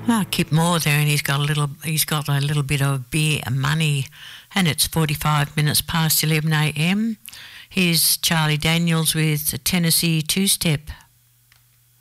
Kip Moore there, and he's got a little bit of beer and money, and it's 45 minutes past 11 a.m. Here's Charlie Daniels with Tennessee Two-Step.